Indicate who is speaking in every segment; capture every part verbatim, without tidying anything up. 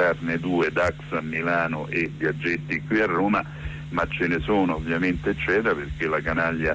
Speaker 1: citarne due, Dax a Milano e Biaggetti qui a Roma, ma ce ne sono ovviamente eccetera, perché la canaglia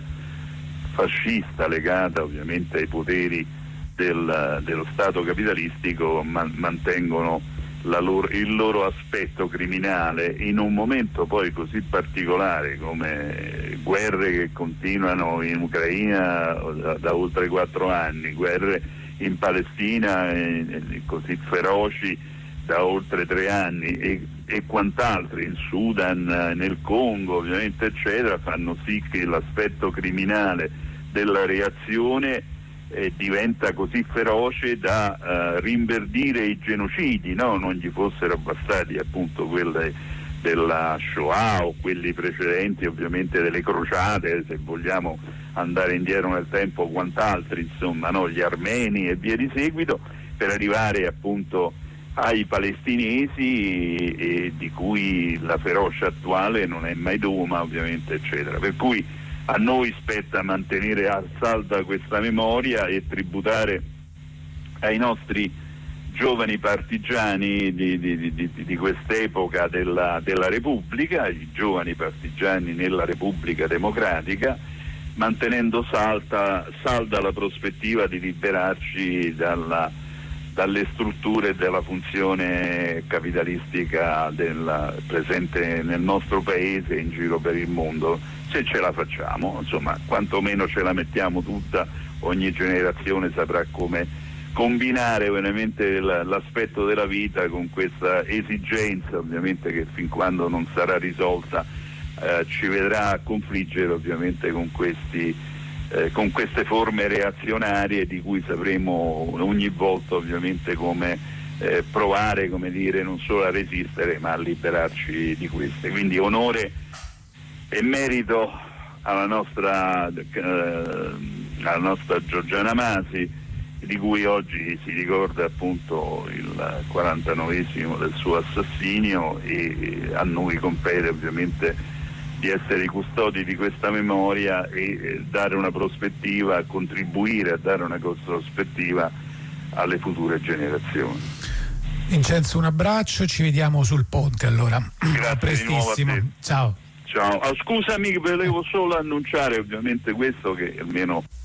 Speaker 1: fascista legata ovviamente ai poteri del, dello Stato capitalistico man, mantengono la loro, il loro aspetto criminale in un momento poi così particolare come guerre che continuano in Ucraina da, da oltre quattro anni, guerre in Palestina eh, così feroci da oltre tre anni e, e quant'altro in Sudan, nel Congo ovviamente eccetera, fanno sì che l'aspetto criminale della reazione eh, diventa così feroce da uh, rinverdire i genocidi, no? Non gli fossero bastati appunto quelle della Shoah o quelli precedenti ovviamente delle crociate, se vogliamo andare indietro nel tempo, o quant'altro, insomma, no? Gli armeni e via di seguito, per arrivare appunto ai palestinesi e di cui la ferocia attuale non è mai doma ovviamente eccetera, per cui a noi spetta mantenere a salda questa memoria e tributare ai nostri giovani partigiani di, di, di, di quest'epoca della, della Repubblica, i giovani partigiani nella Repubblica Democratica, mantenendo salda, salda la prospettiva di liberarci dalla, dalle strutture della funzione capitalistica della, presente nel nostro paese e in giro per il mondo, se ce la facciamo, insomma, quantomeno ce la mettiamo tutta, ogni generazione saprà come combinare veramente l'aspetto della vita con questa esigenza, ovviamente, che fin quando non sarà risolta eh, ci vedrà confliggere ovviamente con questi eh, con queste forme reazionarie di cui sapremo ogni volta ovviamente come eh, provare, come dire, non solo a resistere ma a liberarci di queste. Quindi onore e merito alla nostra eh, alla nostra Giorgiana Masi, di cui oggi si ricorda appunto il quarantanovesimo del suo assassinio, e a noi compete ovviamente di essere i custodi di questa memoria e dare una prospettiva, contribuire a dare una prospettiva alle future generazioni.
Speaker 2: Vincenzo, un abbraccio, ci vediamo sul ponte allora.
Speaker 1: Grazie,
Speaker 2: a prestissimo.
Speaker 1: Di nuovo a te.
Speaker 2: Ciao.
Speaker 1: Ciao. Oh, scusami, volevo solo annunciare ovviamente questo, che almeno